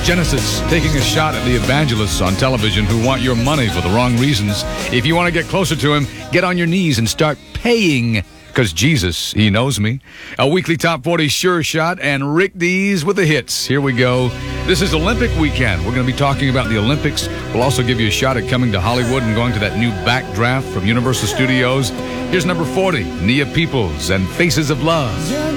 Genesis, taking a shot at the evangelists on television who want your money for the wrong reasons. If you want to get closer to him, get on your knees and start paying, because Jesus, he knows me. A weekly Top 40 Sure Shot and Rick Dees with the hits. Here we go. This is Olympic weekend. We're going to be talking about the Olympics. We'll also give you a shot at coming to Hollywood and going to that new Backdraft from Universal Studios. Here's number 40, Nia Peoples and Faces of Love.